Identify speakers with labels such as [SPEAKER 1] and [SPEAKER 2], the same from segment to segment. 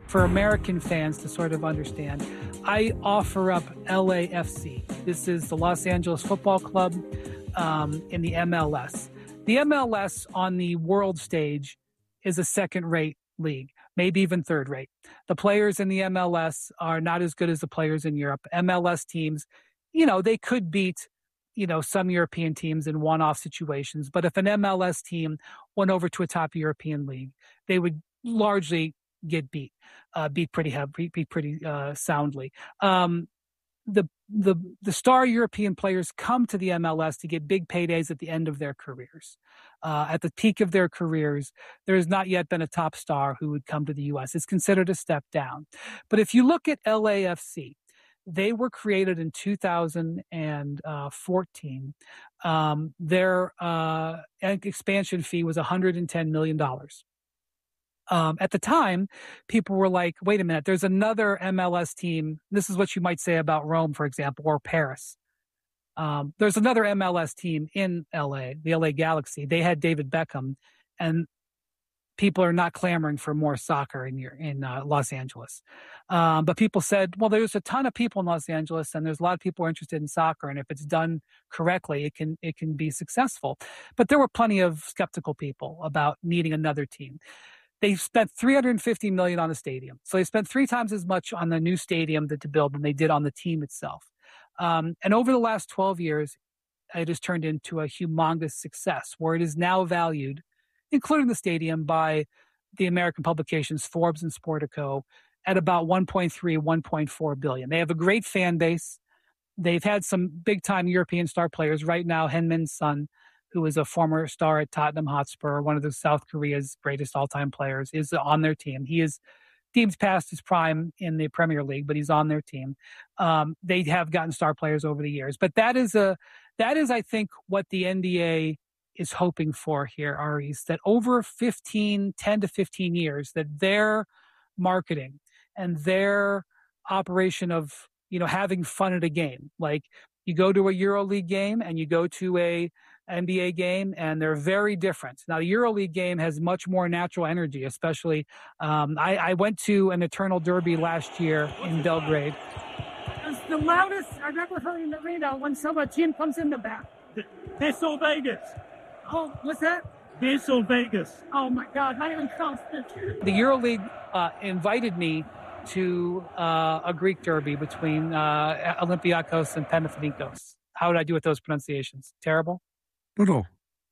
[SPEAKER 1] for American fans to sort of understand, I offer up LAFC. This is the Los Angeles Football Club in the MLS. The MLS on the world stage is a second-rate league, maybe even third-rate. The players in the MLS are not as good as the players in Europe. MLS teams, they could beat, some European teams in one-off situations. But if an MLS team went over to a top European league, they would largely get beat pretty soundly. The star European players come to the MLS to get big paydays at the end of their careers. At the peak of their careers, there has not yet been a top star who would come to the U.S. It's considered a step down. But if you look at LAFC, they were created in 2014. Their expansion fee was $110 million. At the time, people were like, wait a minute, there's another MLS team. This is what you might say about Rome, for example, or Paris. There's another MLS team in LA, the LA Galaxy. They had David Beckham, and people are not clamoring for more soccer in Los Angeles. But people said, well, there's a ton of people in Los Angeles, and there's a lot of people interested in soccer, and if it's done correctly, it can be successful. But there were plenty of skeptical people about needing another team. They spent $350 million on the stadium. So they spent 3 times as much on the new stadium to build than they did on the team itself. And over the last 12 years, it has turned into a humongous success where it is now valued, including the stadium, by the American publications Forbes and Sportico at about $1.3, $1.4 billion. They have a great fan base. They've had some big-time European star players. Right now, Heung-min Son, who is a former star at Tottenham Hotspur, one of the South Korea's greatest all-time players, is on their team. He is deemed past his prime in the Premier League, but he's on their team. They have gotten star players over the years. But that is, I think, what the NBA is hoping for here, Aris, that over 10 to 15 years, that their marketing and their operation of, having fun at a game, like you go to a EuroLeague game and you go to a NBA game, and they're very different. Now, the EuroLeague game has much more natural energy, especially. I went to an Eternal Derby last year in Belgrade.
[SPEAKER 2] It's the loudest I've ever heard in the arena when some team comes in the back.
[SPEAKER 3] Vissel Vegas.
[SPEAKER 2] Oh, what's that?
[SPEAKER 3] Vissel Vegas.
[SPEAKER 2] Oh, my God. Not even constant.
[SPEAKER 1] The EuroLeague invited me to a Greek derby between Olympiakos and Panathinaikos. How did I do with those pronunciations? Terrible?
[SPEAKER 4] No.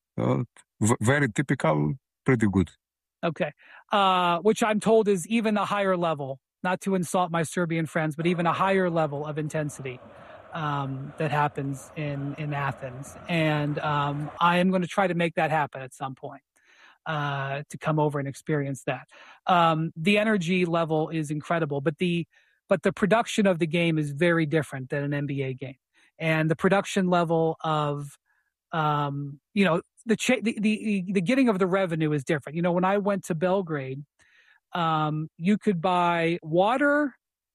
[SPEAKER 4] Very typical, pretty good.
[SPEAKER 1] Okay. Which I'm told is even a higher level, not to insult my Serbian friends, but even a higher level of intensity that happens in Athens. And I am going to try to make that happen at some point, to come over and experience that. The energy level is incredible, but the production of the game is very different than an NBA game. And the production level of the getting of the revenue is different. When I went to Belgrade, you could buy water,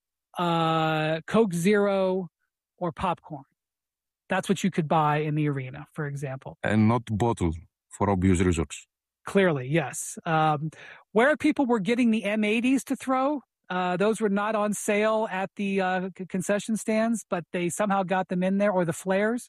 [SPEAKER 1] Coke Zero, or popcorn. That's what you could buy in the arena, for example.
[SPEAKER 4] And not bottle, for obvious reasons.
[SPEAKER 1] Clearly, yes. Where people were getting the M80s to throw, those were not on sale at the concession stands, but they somehow got them in there, or the flares.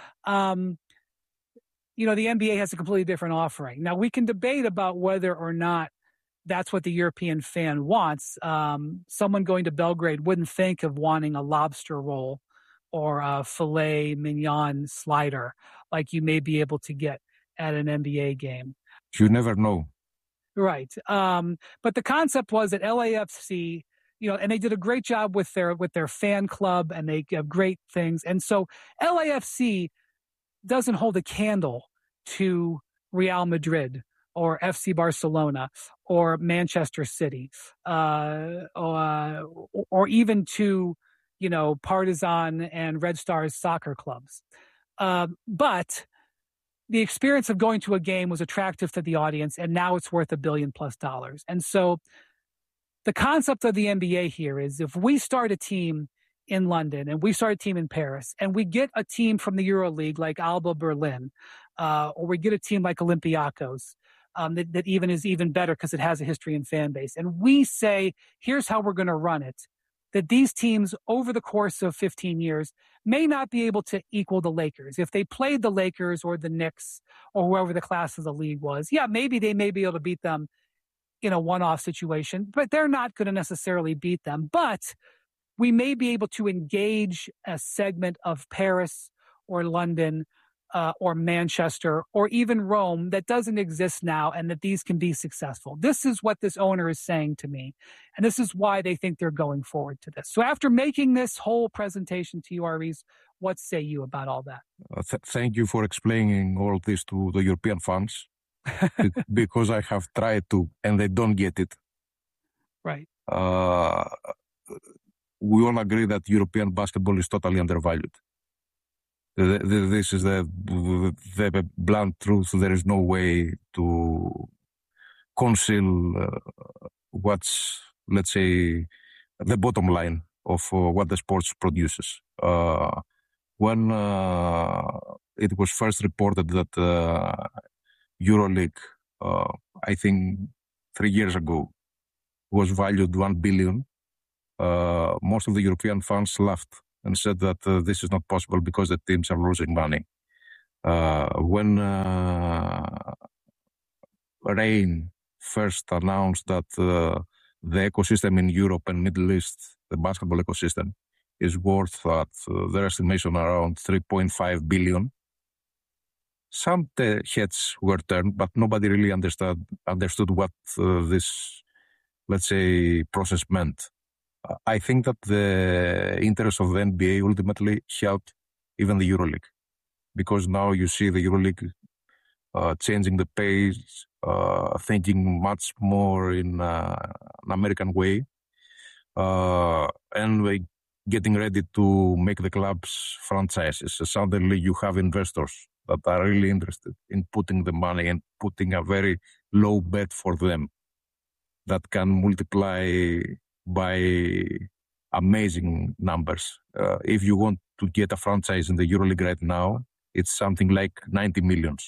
[SPEAKER 1] The NBA has a completely different offering. Now, we can debate about whether or not that's what the European fan wants. Someone going to Belgrade wouldn't think of wanting a lobster roll or a filet mignon slider like you may be able to get at an NBA game.
[SPEAKER 4] You never know.
[SPEAKER 1] Right. But the concept was that LAFC, and they did a great job with their fan club, and they have great things. And so LAFC doesn't hold a candle to Real Madrid or FC Barcelona or Manchester City, or even to, Partizan and Red Stars soccer clubs. But the experience of going to a game was attractive to the audience, and now it's worth $1 billion+. And so the concept of the NBA here is, if we start a team in London and we start a team in Paris, and we get a team from the EuroLeague like Alba Berlin, or we get a team like Olympiacos, that even is even better because it has a history and fan base. And we say, here's how we're going to run it. That these teams over the course of 15 years may not be able to equal the Lakers. If they played the Lakers or the Knicks or whoever the class of the league was, yeah, maybe they may be able to beat them in a one-off situation, but they're not going to necessarily beat them. But we may be able to engage a segment of Paris or London or Manchester or even Rome that doesn't exist now, and that these can be successful. This is what this owner is saying to me, and this is why they think they're going forward to this. So after making this whole presentation to you, Aris, what say you about all that?
[SPEAKER 4] Thank you for explaining all this to the European fans, because I have tried to, and they don't get it.
[SPEAKER 1] Right.
[SPEAKER 4] We all agree that European basketball is totally undervalued. This is the blunt truth. There is no way to conceal what's, let's say, the bottom line of what the sports produces. When it was first reported that EuroLeague, I think 3 years ago, was valued $1 billion, most of the European fans laughed and said that this is not possible because the teams are losing money. When Reign first announced that the ecosystem in Europe and Middle East, the basketball ecosystem, is worth at their estimation around 3.5 billion, some heads were turned, but nobody really understood what this, let's say, process meant. I think that the interest of the NBA ultimately helped even the EuroLeague, because now you see the EuroLeague changing the pace, thinking much more in an American way, and getting ready to make the clubs franchises. So suddenly you have investors that are really interested in putting the money and putting a very low bet for them that can multiply by amazing numbers. If you want to get a franchise in the EuroLeague right now, it's something like 90 millions.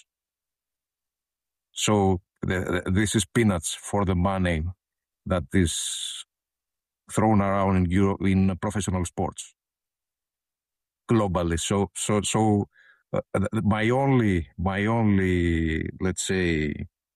[SPEAKER 4] So this is peanuts for the money that is thrown around in professional sports globally. So my only, let's say,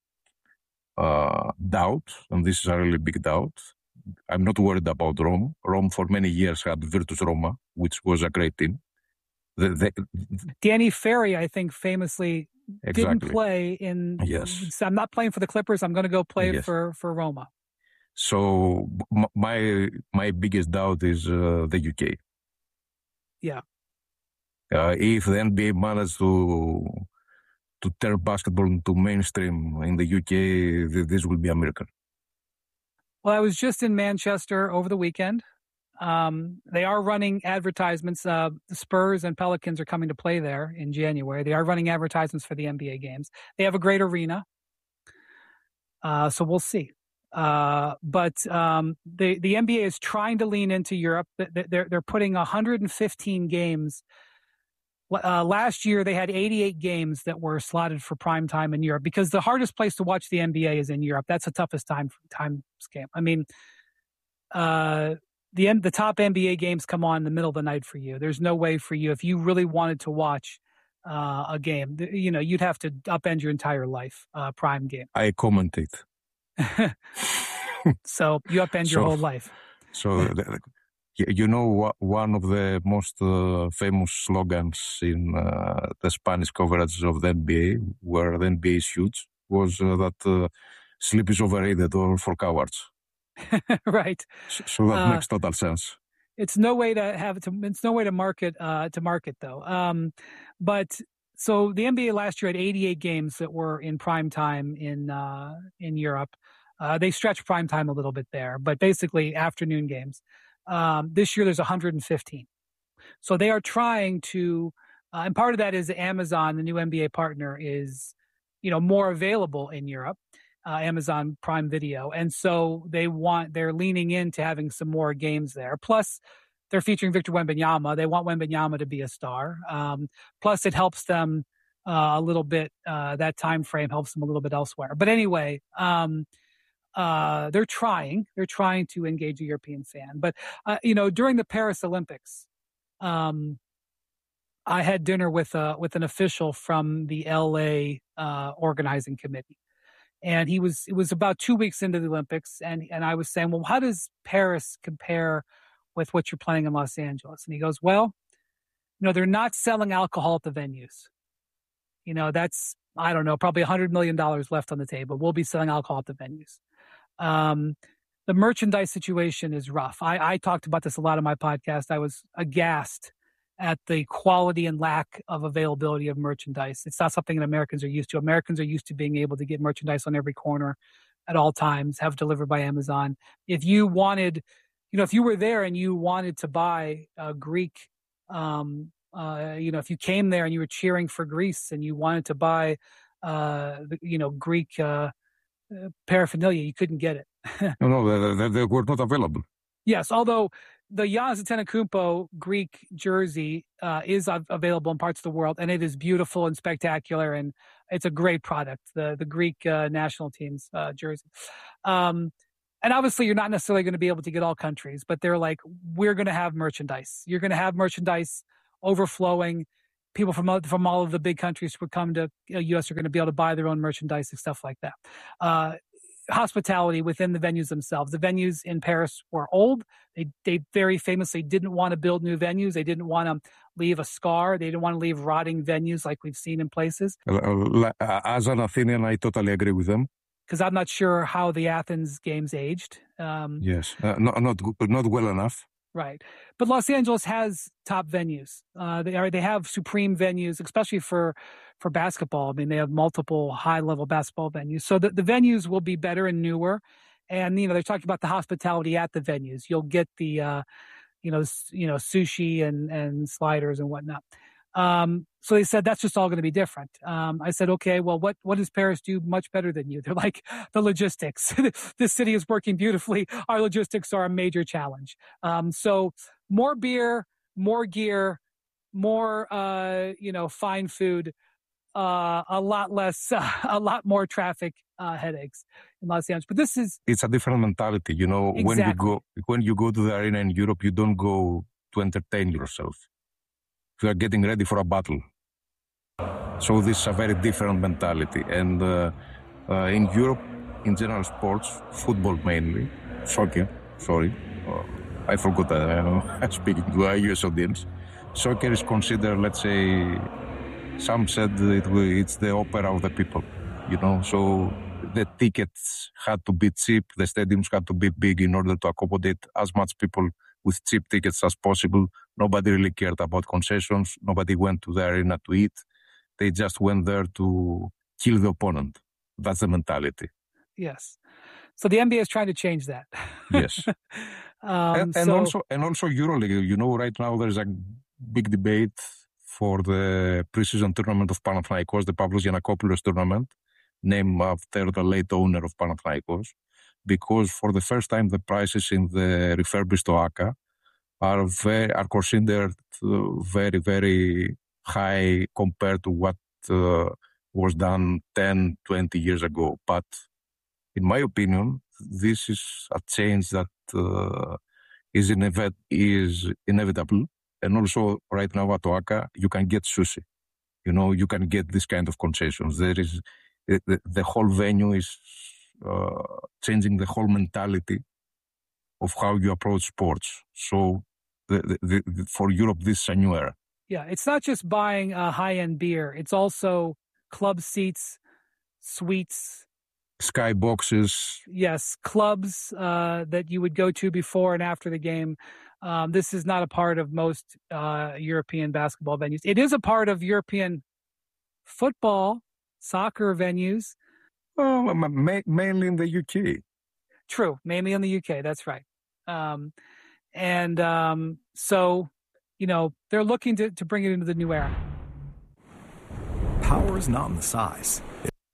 [SPEAKER 4] doubt, and this is a really big doubt, I'm not worried about Rome. Rome for many years had Virtus Roma, which was a great team.
[SPEAKER 1] Danny Ferry, I think, famously
[SPEAKER 4] Exactly.
[SPEAKER 1] didn't play in.
[SPEAKER 4] Yes.
[SPEAKER 1] I'm not playing for the Clippers. I'm going to go play
[SPEAKER 4] Yes.
[SPEAKER 1] for Roma.
[SPEAKER 4] So my biggest doubt is the UK.
[SPEAKER 1] Yeah.
[SPEAKER 4] If the NBA managed to turn basketball into mainstream in the UK, this will be a miracle.
[SPEAKER 1] Well, I was just in Manchester over the weekend. They are running advertisements. The Spurs and Pelicans are coming to play there in January. They are running advertisements for the NBA games. They have a great arena. So we'll see. But the NBA is trying to lean into Europe. They're putting 115 games. Last year, they had 88 games that were slotted for prime time in Europe, because the hardest place to watch the NBA is in Europe. That's the toughest time scale. I mean, the top NBA games come on in the middle of the night for you. There's no way for you, if you really wanted to watch a game, you'd have to upend your entire life, prime game.
[SPEAKER 4] I commentate.
[SPEAKER 1] So you upend your whole life.
[SPEAKER 4] So, one of the most famous slogans in the Spanish coverage of the NBA, where the NBA is huge, was that sleep is overrated or for cowards.
[SPEAKER 1] Right.
[SPEAKER 4] So that makes total sense.
[SPEAKER 1] It's no way to it's no way to market though. But so the NBA last year had 88 games that were in prime time in Europe. They stretched prime time a little bit there, but basically afternoon games. This year there's 115. So they are trying to, and part of that is Amazon, the new NBA partner, is, more available in Europe, Amazon Prime Video. And so they're leaning into having some more games there. Plus they're featuring Victor Wembanyama. They want Wembanyama to be a star. Plus it helps them a little bit. That time frame helps them a little bit elsewhere. But anyway, they're trying to engage a European fan. But during the Paris Olympics, I had dinner with an official from the LA organizing committee, and it was about 2 weeks into the Olympics, and I was saying, well, how does Paris compare with what you're planning in Los Angeles? And he goes, well, they're not selling alcohol at the venues. That's, I don't know, probably $100 million left on the table. We'll be selling alcohol at the venues. The merchandise situation is rough. I talked about this a lot on my podcast. I was aghast at the quality and lack of availability of merchandise. It's not something that Americans are used to. Americans are used to being able to get merchandise on every corner at all times, have it delivered by Amazon. If you wanted, if you were there and you wanted to buy Greek, if you came there and you were cheering for Greece and you wanted to buy, Greek paraphernalia, you couldn't get it.
[SPEAKER 4] No, they were not available.
[SPEAKER 1] Yes, although the Giannis Antetokounmpo Greek jersey is available in parts of the world, and it is beautiful and spectacular, and it's a great product, the Greek national team's jersey. And obviously, you're not necessarily going to be able to get all countries, but they're like, we're going to have merchandise. You're going to have merchandise overflowing. People from all of the big countries would come to U.S. are going to be able to buy their own merchandise and stuff like that. Hospitality within the venues themselves. The venues in Paris were old. They very famously didn't want to build new venues. They didn't want to leave a scar. They didn't want to leave rotting venues like we've seen in places.
[SPEAKER 4] As an Athenian, I totally agree with them.
[SPEAKER 1] Because I'm not sure how the Athens games aged.
[SPEAKER 4] Yes, not well enough.
[SPEAKER 1] Right. But Los Angeles has top venues. They have supreme venues, especially for basketball. I mean, they have multiple high-level basketball venues. So the venues will be better and newer. And, they're talking about the hospitality at the venues. You'll get the, sushi and sliders and whatnot. So they said, that's just all going to be different. I said, okay, well, what does Paris do much better than you? They're like, the logistics. This city is working beautifully. Our logistics are a major challenge. So more beer, more gear, more, fine food, a lot more traffic, headaches in Los Angeles. But
[SPEAKER 4] it's a different mentality.
[SPEAKER 1] Exactly.
[SPEAKER 4] When you go to the arena in Europe, you don't go to entertain yourself. You are getting ready for a battle. So this is a very different mentality. And in Europe, in general sports, football mainly, soccer, I forgot I'm speaking to a US audience. Soccer is considered, let's say, some said it's the opera of the people, so the tickets had to be cheap, the stadiums had to be big in order to accommodate as much people with cheap tickets as possible. Nobody really cared about concessions. Nobody went to the arena to eat. They just went there to kill the opponent. That's the mentality.
[SPEAKER 1] Yes. So the NBA is trying to change that.
[SPEAKER 4] Yes. Also EuroLeague. Right now there's a big debate for the preseason tournament of Panathinaikos, the Pavlos Giannakopoulos tournament, named after the late owner of Panathinaikos, because for the first time the prices in the refurbished OAKA are considered very, very high compared to what was done 10, 20 years ago. But in my opinion, this is a change that is inevitable. And also right now at OAKA, you can get sushi. You can get this kind of concessions. There is the whole venue is changing the whole mentality of how you approach sports. So for Europe, this is a new era.
[SPEAKER 1] Yeah, it's not just buying a high-end beer. It's also club seats, suites,
[SPEAKER 4] skyboxes.
[SPEAKER 1] Yes, clubs that you would go to before and after the game. This is not a part of most European basketball venues. It is a part of European football, soccer venues.
[SPEAKER 4] Well, mainly in the UK.
[SPEAKER 1] True, mainly in the UK. That's right. So, they're looking to bring it into the new era.
[SPEAKER 5] Power is not in the size.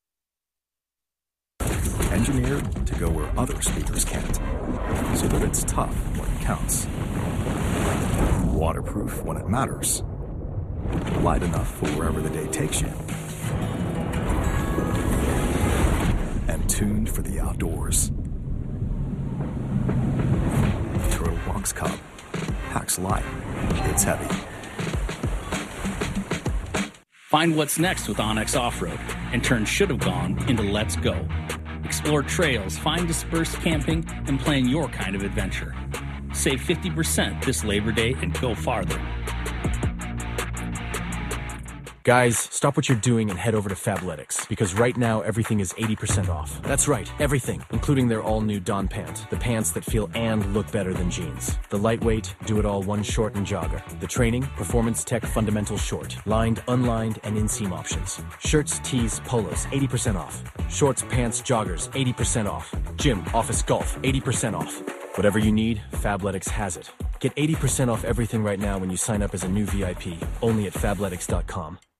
[SPEAKER 5] It's engineered to go where other speakers can't, so that it's tough when it counts, waterproof when it matters, light enough for wherever the day takes you, and tuned for the outdoors. Turtle Box Cub. Packs light. It's heavy.
[SPEAKER 6] Find what's next with Onyx Off-Road and turn should have gone into let's go. Explore trails, find dispersed camping, and plan your kind of adventure. Save 50% this Labor Day and go farther.
[SPEAKER 7] Guys, stop what you're doing and head over to Fabletics, because right now everything is 80% off. That's right, everything, including their all-new Dawn Pant, the pants that feel and look better than jeans. The lightweight, do-it-all one short and jogger. The training, Performance Tech Fundamental Short, lined, unlined, and inseam options. Shirts, tees, polos, 80% off. Shorts, pants, joggers, 80% off. Gym, office, golf, 80% off. Whatever you need, Fabletics has it. Get 80% off everything right now when you sign up as a new VIP, only at Fabletics.com.